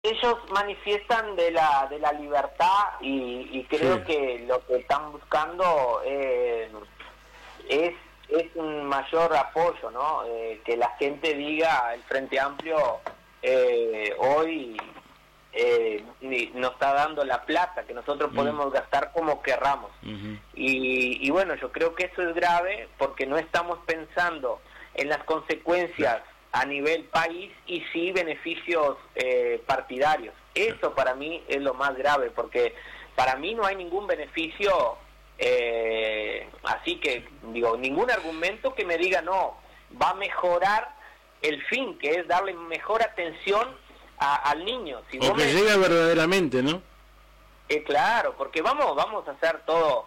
ellos manifiestan de la libertad y creo Sí. que lo que están buscando es un mayor apoyo, ¿no? Que la gente diga, el Frente Amplio hoy nos está dando la plata que nosotros podemos gastar como querramos. Ujú. Y bueno, yo creo que eso es grave porque no estamos pensando en las consecuencias a nivel país y sí beneficios partidarios. Eso para mí es lo más grave, porque para mí no hay ningún beneficio, así que digo, ningún argumento que me diga no, va a mejorar el fin, que es darle mejor atención al niño. Si O vos que me llega verdaderamente, ¿no? claro, porque vamos a hacer todo.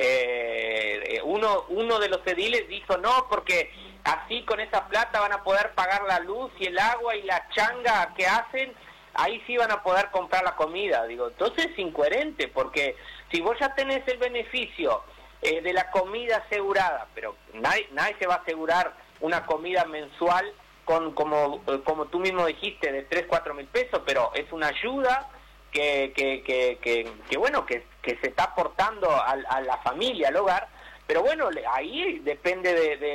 Uno de los ediles dijo, no, porque así con esa plata van a poder pagar la luz y el agua y la changa que hacen, ahí sí van a poder comprar la comida. Digo, entonces es incoherente, porque si vos ya tenés el beneficio de la comida asegurada, pero nadie se va a asegurar una comida mensual como tú mismo dijiste, de 3-4 mil pesos, pero es una ayuda que bueno, que se está aportando a la familia, al hogar, pero bueno, ahí depende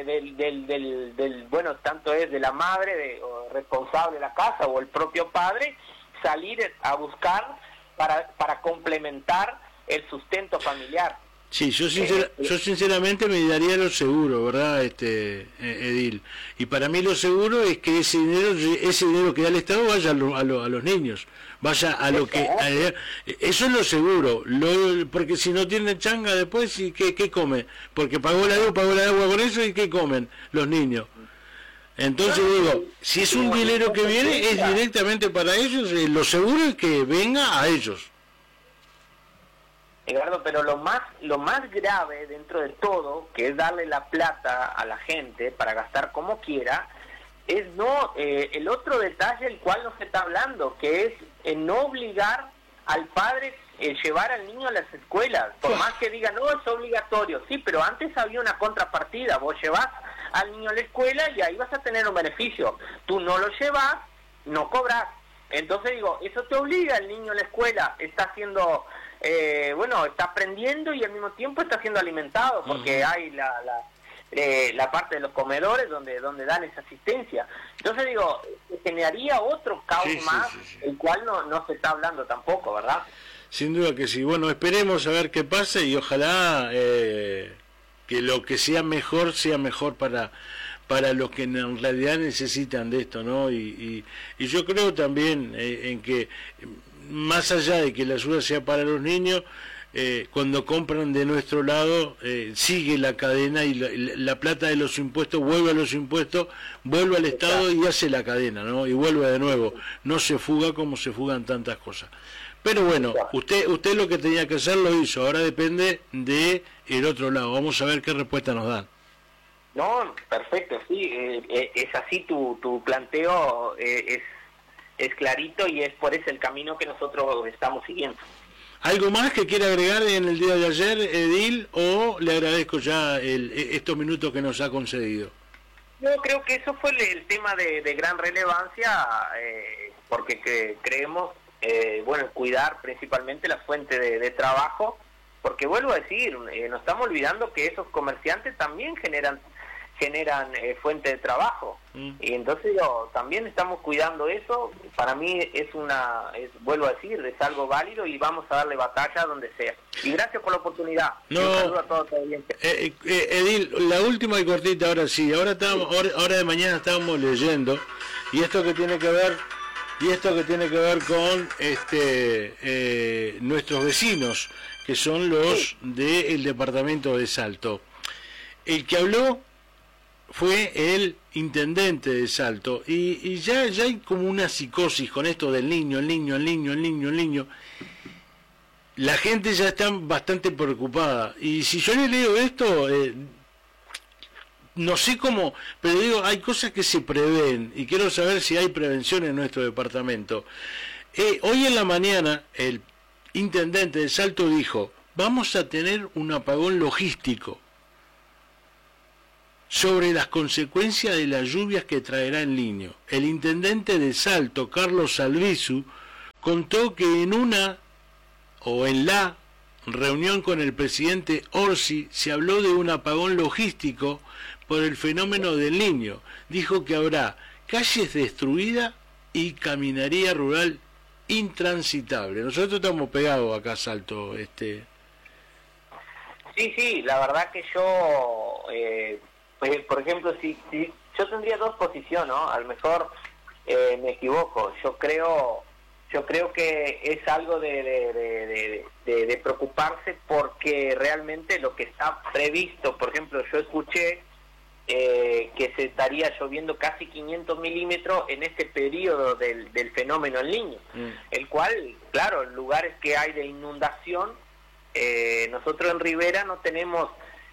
del bueno, tanto es de la madre o responsable de la casa o el propio padre, salir a buscar para complementar el sustento familiar. Sí, yo sinceramente me daría lo seguro, ¿verdad, Edil? Y para mí lo seguro es que ese dinero que da el Estado vaya a los niños, vaya a lo que... eso es lo seguro, porque si no tienen changa después, ¿y qué come? Porque pagó la agua con eso, ¿y qué comen los niños? Entonces digo, si es un dinero que viene, es directamente para ellos, lo seguro es que venga a ellos. Edgardo, pero lo más grave dentro de todo, que es darle la plata a la gente para gastar como quiera, es no el otro detalle el cual no se está hablando, que es no obligar al padre llevar al niño a las escuelas, por más que digan, no, es obligatorio, sí, pero antes había una contrapartida, vos llevás al niño a la escuela y ahí vas a tener un beneficio, tú no lo llevas, no cobras. Entonces digo, eso te obliga al niño a la escuela, está haciendo... bueno, está aprendiendo y al mismo tiempo está siendo alimentado, porque hay la parte de los comedores donde dan esa asistencia. Entonces digo, generaría otro caos más, el cual no se está hablando tampoco, ¿verdad? Sin duda que sí. Bueno, esperemos a ver qué pasa y ojalá que lo que sea mejor para los que en realidad necesitan de esto, ¿no? Y yo creo también en que más allá de que la ayuda sea para los niños, cuando compran de nuestro lado, sigue la cadena y la plata de los impuestos vuelve a los impuestos, vuelve al Estado y hace la cadena, ¿no? Y vuelve de nuevo, no se fuga como se fugan tantas cosas. Pero bueno, usted lo que tenía que hacer lo hizo, ahora depende de el otro lado. Vamos a ver qué respuesta nos dan. No, perfecto, sí, es así tu planteo, es clarito y es por ese el camino que nosotros estamos siguiendo. ¿Algo más que quiera agregar en el día de ayer, Edil, o le agradezco ya estos minutos que nos ha concedido? Yo creo que eso fue el tema de gran relevancia, porque creemos, bueno, cuidar principalmente la fuente de trabajo, porque vuelvo a decir, nos estamos olvidando que esos comerciantes también generan fuente de trabajo, y entonces también estamos cuidando eso. Para mí vuelvo a decir, es algo válido y vamos a darle batalla donde sea. Y gracias por la oportunidad. No, un saludo a toda tu audiencia. Edil, la última y cortita, ahora sí, ahora de mañana estábamos leyendo, y esto que tiene que ver con nuestros vecinos, que son los del departamento de Salto. El que habló fue el intendente de Salto, y ya hay como una psicosis con esto del niño. La gente ya está bastante preocupada, y si yo le leo esto, no sé cómo, pero digo, hay cosas que se prevén, y quiero saber si hay prevención en nuestro departamento. Hoy en la mañana, el intendente de Salto dijo, vamos a tener un apagón logístico sobre las consecuencias de las lluvias que traerá el Niño. El intendente de Salto, Carlos Salvizu, contó que en la reunión con el presidente Orsi se habló de un apagón logístico por el fenómeno del Niño. Dijo que habrá calles destruidas y caminaría rural intransitable. Nosotros estamos pegados acá a Salto. Sí, la verdad que yo, pues, por ejemplo, si yo tendría dos posiciones, ¿no? A lo mejor me equivoco. Yo creo que es algo de preocuparse, porque realmente lo que está previsto, por ejemplo, yo escuché que se estaría lloviendo casi 500 milímetros en este periodo del fenómeno El Niño, el cual, claro, en lugares que hay de inundación, nosotros en Rivera no tenemos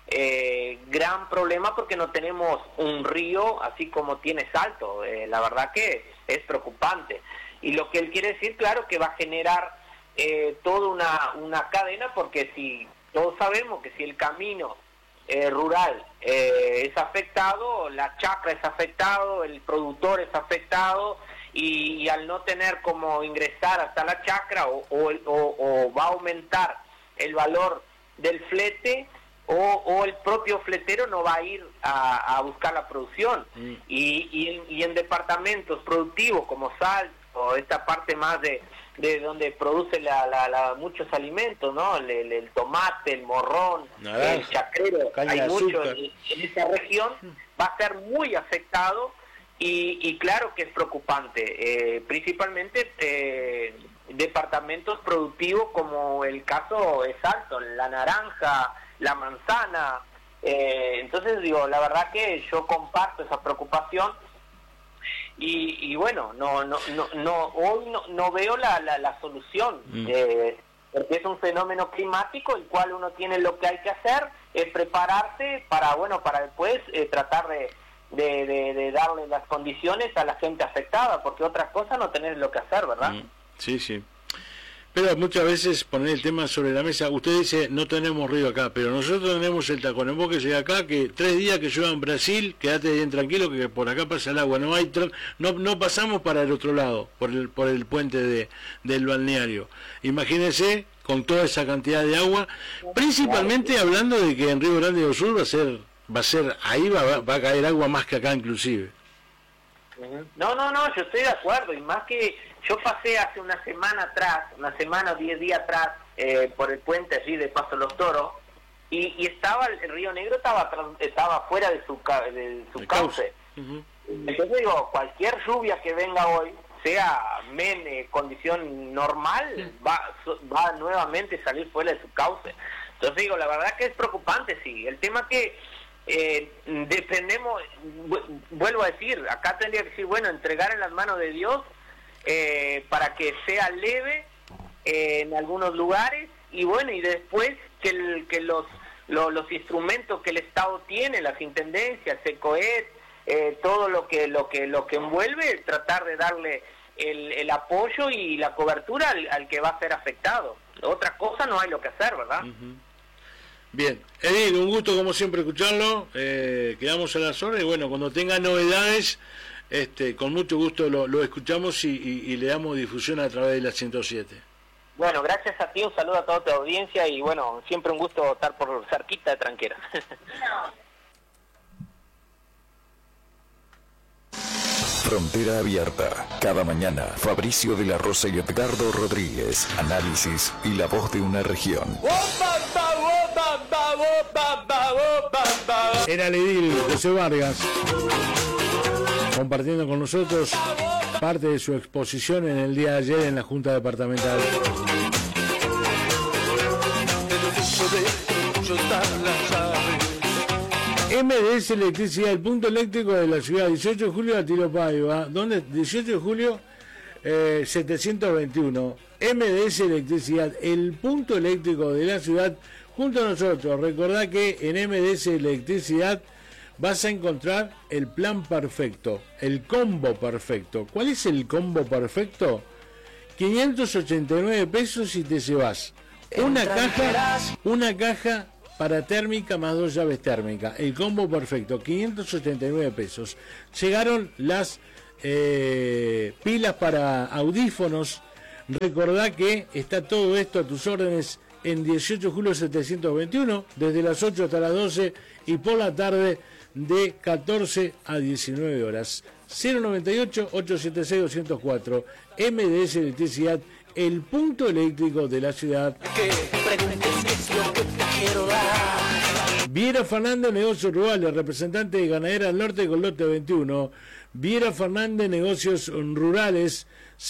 gran problema porque no tenemos un río así como tiene Salto. La verdad que es preocupante. Y lo que él quiere decir, claro, que va a generar toda una cadena, porque si todos sabemos que si el camino rural es afectado, la chacra es afectado, el productor es afectado, y al no tener cómo ingresar hasta la chacra o va a aumentar el valor del flete, o el propio fletero no va a ir a buscar la producción. Y en departamentos productivos como Salto, o esta parte más de donde produce muchos alimentos, ¿no? El tomate, el morrón, naranja, el chacrero, hay mucho en esa región, va a ser muy afectado, y claro que es preocupante, principalmente departamentos productivos como el caso es Salto, la naranja, la manzana. Entonces digo, la verdad que yo comparto esa preocupación. Y bueno, hoy no veo la solución, porque es un fenómeno climático, el cual uno tiene lo que hay que hacer es prepararse para después tratar de darle las condiciones a la gente afectada, porque otra cosa no tenés lo que hacer, ¿verdad? Sí. Pero muchas veces poner el tema sobre la mesa, usted dice, no tenemos río acá, pero nosotros tenemos el Tacuarembó, que llega acá, que 3 días que llueva en Brasil, quédate bien tranquilo que por acá pasa el agua, no pasamos para el otro lado, por el puente del balneario. Imagínense, con toda esa cantidad de agua, principalmente hablando de que en Río Grande do Sul ahí va a caer agua más que acá inclusive. No, yo estoy de acuerdo, y más que yo pasé hace una semana o 10 días atrás, por el puente allí de Paso Los Toros, y estaba el Río Negro estaba fuera de su cauce. Entonces digo, cualquier lluvia que venga hoy, sea condición normal, va nuevamente a salir fuera de su cauce. Entonces digo, la verdad que es preocupante, sí. El tema que dependemos, vuelvo a decir, acá tendría que decir, bueno, entregar en las manos de Dios, para que sea leve en algunos lugares, y bueno, y después que los instrumentos que el Estado tiene, las intendencias, SECOET, todo lo que envuelve, tratar de darle el apoyo y la cobertura al que va a ser afectado. Otra cosa no hay lo que hacer, ¿verdad? Bien, Edil, un gusto como siempre escucharlo, quedamos a las horas, y bueno, cuando tenga novedades, con mucho gusto lo escuchamos y le damos difusión a través de la 107. Bueno, gracias a ti, un saludo a toda tu audiencia, y bueno, siempre un gusto estar por cerquita de Tranquera. Frontera Abierta. Cada mañana, Fabricio de la Rosa y Edgardo Rodríguez. Análisis y la voz de una región. Era el edil José Vargas, compartiendo con nosotros parte de su exposición en el día de ayer en la Junta Departamental. MDS Electricidad, el punto eléctrico de la ciudad, 18 de julio a Tiro Paiva, donde 18 de julio 721. MDS Electricidad, el punto eléctrico de la ciudad, junto a nosotros. Recordá que en MDS Electricidad vas a encontrar el plan perfecto, el combo perfecto. ¿Cuál es el combo perfecto? 589 pesos y te llevas una caja para térmica más 2 llaves térmicas. El combo perfecto, 579 pesos. Llegaron las pilas para audífonos Recordá que está todo esto a tus órdenes en 18 Julio 721, desde las 8 hasta las 12 y por la tarde de 14 a 19 horas. 098-876-204, MDS Electricidad, el punto eléctrico de la ciudad. Viera Fernández, Negocios Rurales, representante de Ganadera del Norte con lote 21. Viera Fernández, Negocios Rurales,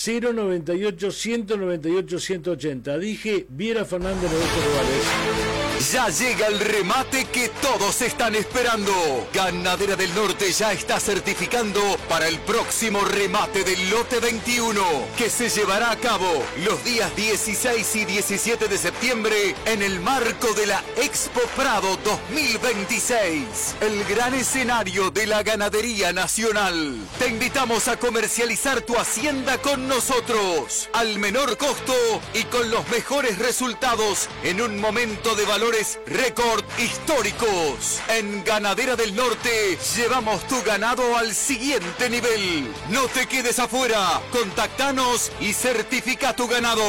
098-198-180. Dije Viera Fernández, Negocios Rurales. Ya llega el remate que todos están esperando. Ganadera del Norte ya está certificando para el próximo remate del lote 21, que se llevará a cabo los días 16 y 17 de septiembre en el marco de la Expo Prado 2026, el gran escenario de la ganadería nacional. Te invitamos a comercializar tu hacienda con nosotros, al menor costo y con los mejores resultados en un momento de valores récord históricos. En Ganadera del Norte llevamos tu ganado al siguiente nivel. No te quedes afuera. Contactanos y certifica tu ganado.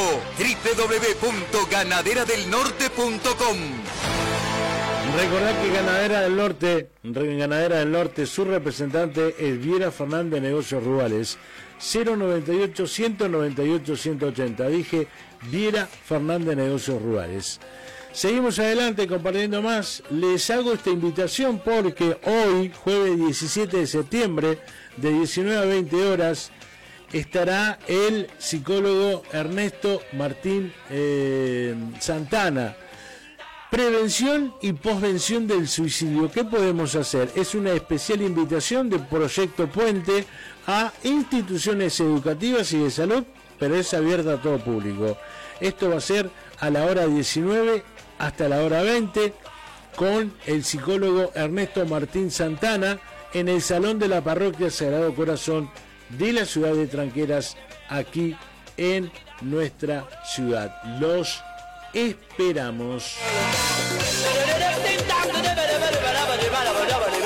www.ganaderadelnorte.com. Recordad que Ganadera del Norte, su representante es Viera Fernández, Negocios Rurales, 098-198-180. Dije Viera Fernández, Negocios Rurales. Seguimos adelante compartiendo más. Les hago esta invitación porque hoy, jueves 17 de septiembre, de 19 a 20 horas, estará el psicólogo Ernesto Martín Santana. Prevención y posvención del suicidio. ¿Qué podemos hacer? Es una especial invitación de Proyecto Puente a instituciones educativas y de salud, pero es abierta a todo público. Esto va a ser a la hora 19 hasta la hora 20 con el psicólogo Ernesto Martín Santana en el Salón de la Parroquia Sagrado Corazón de la ciudad de Tranqueras, aquí en nuestra ciudad. Los esperamos.